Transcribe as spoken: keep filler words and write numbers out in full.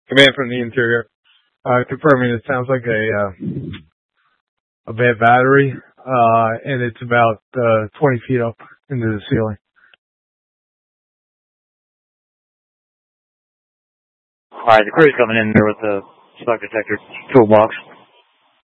Command from the interior. Uh, confirming it sounds like a uh, a bad battery, uh, and it's about uh, twenty feet up into the ceiling. All right, the crew's coming in there with the smoke detector toolbox.